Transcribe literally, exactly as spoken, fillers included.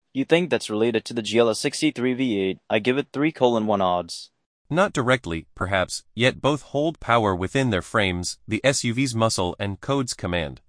You think that's related to the G L S sixty-three V eight. I give it three colon one odds. Not directly, perhaps, yet both hold power within their frames, the S U V's muscle and code's command.